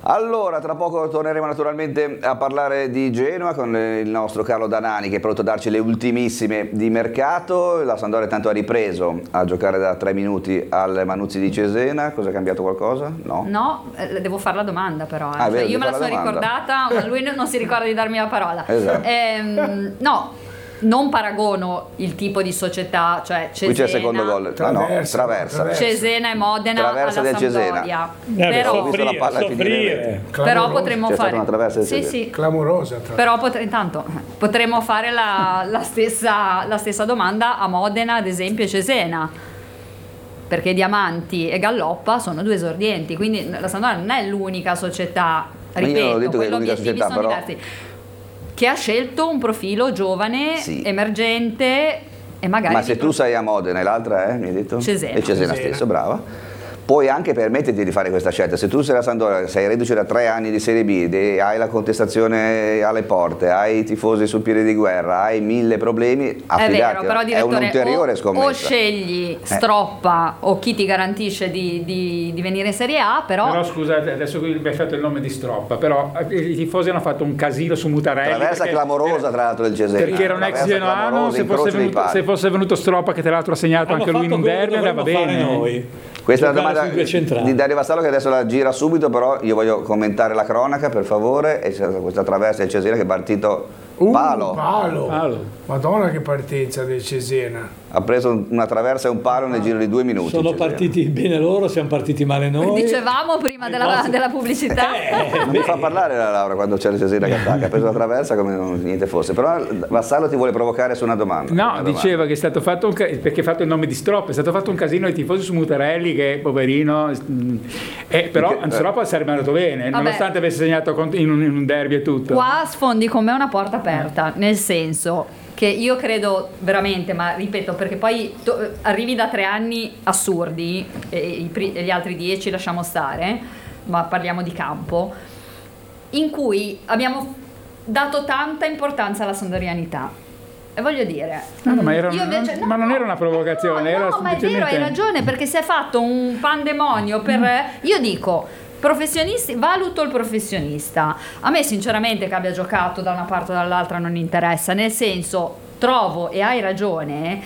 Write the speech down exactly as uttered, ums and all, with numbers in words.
Allora, tra poco torneremo naturalmente a parlare di Genoa con il nostro Carlo Danani che è pronto a darci le ultimissime di mercato. La Sampdoria tanto ha ripreso a giocare da tre minuti al Manuzzi di Cesena. Cosa è cambiato, qualcosa? No? No, eh, devo fare la domanda però. Eh. Ah, cioè, vero, io me la sono domanda. ricordata, ma lui non si ricorda di darmi la parola. Esatto. Ehm, no. Non paragono il tipo di società, cioè Cesena, Qui c'è il secondo gol. Traversa, ah, no, traversa. traversa. Cesena e Modena Traversa alla del Cesena. Sampdoria. Eh, Però, ho visto la palla finire. però Clamoroso. potremmo C'è stata fare una traversa del sì, Cesena. sì. Clamorosa. Tra... Però potre... intanto potremmo fare la, la, stessa, la stessa domanda a Modena, ad esempio, e Cesena. Perché Diamanti e Galloppa sono due esordienti, quindi la Sampdoria non è l'unica società, Ma io non ho ripeto, detto che è quegli l'unica obiettivi società, sono però- diversi, che ha scelto un profilo giovane, Sì. emergente e magari Ma se di tu sei a Modena e l'altra è, mi hai detto? Cesena. E Cesena, Cesena. stesso, brava. Puoi anche permetterti di fare questa scelta. Se tu sei la Sampdoria, sei reduce da tre anni di Serie B, de- hai la contestazione alle porte, hai i tifosi sul piede di guerra, hai mille problemi, È affidati. vero, però è direttore, un'ulteriore o, scommessa. o scegli Stroppa o chi ti garantisce di, di, di venire in Serie A, però, Però scusate, adesso qui mi hai fatto il nome di Stroppa, però i tifosi hanno fatto un casino su Mutarelli. Traversa perché clamorosa era- tra l'altro del Cesena. Perché era un ex Traversa genoano, clamorosa, se fosse, incrocio dei venuto, pali. se fosse venuto Stroppa, che tra l'altro ha segnato Hanno anche lui in un fatto quello derby, che andava dovremmo fare bene. noi. Questa è una Giocare domanda sui due centrali. di Dario Vassallo che adesso la gira subito, però io voglio commentare la cronaca per favore. E c'è stata questa traversa del Cesena che è partito Uh, palo. palo. Palo. Madonna che partenza del Cesena. Ha preso una traversa e un palo nel giro di due minuti. Sono Cesena. partiti bene loro, siamo partiti male noi. dicevamo prima della, basta. della pubblicità. Eh, Non mi fa parlare la Laura quando c'è il Cesena che attacca, ha preso la traversa come non- niente fosse. Però Vassallo ti vuole provocare su una domanda. No, Una domanda. diceva che è stato fatto un ca- perché ha fatto il nome di Stroppa, è stato fatto un casino ai tifosi su Mutarelli che poverino, mm, eh, però Perché- Stroppa sarebbe andato bene, Vabbè. nonostante avesse segnato cont- in un, in un derby e tutto. Qua sfondi con me una porta aperta, nel senso che io credo veramente, ma ripeto, perché poi to- arrivi da tre anni assurdi e, i pri- e gli altri dieci lasciamo stare, ma parliamo di campo, in cui abbiamo dato tanta importanza alla sandorianità. E voglio dire, No, no, ma era- io invece- ma non era una provocazione, no, era no, ma è vero, semplicemente- hai ragione, perché si è fatto un pandemonio per, io dico, professionisti, valuto il professionista. A me sinceramente che abbia giocato da una parte o dall'altra non interessa, nel senso trovo, e hai ragione,